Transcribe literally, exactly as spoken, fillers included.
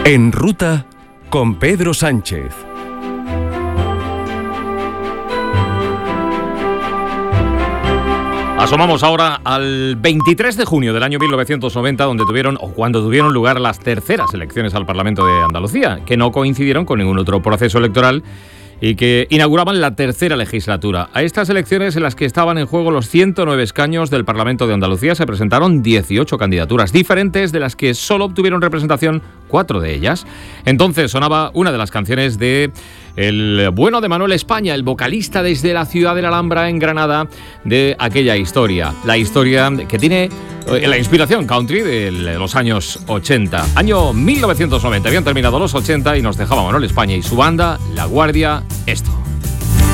En Ruta con Pedro Sánchez. Asomamos ahora al veintitrés de junio del año mil novecientos noventa, donde tuvieron, o cuando tuvieron lugar las terceras elecciones al Parlamento de Andalucía, que no coincidieron con ningún otro proceso electoral y que inauguraban la tercera legislatura. A estas elecciones, en las que estaban en juego los ciento nueve escaños del Parlamento de Andalucía, se presentaron dieciocho candidaturas diferentes, de las que solo obtuvieron representación cuatro de ellas. Entonces sonaba una de las canciones de el bueno de Manuel España, el vocalista desde la ciudad de la Alhambra en Granada de aquella historia. La historia que tiene eh, la inspiración country de los años ochenta. Año mil novecientos noventa, habían terminado los ochenta y nos dejaba Manuel España y su banda, La Guardia, esto.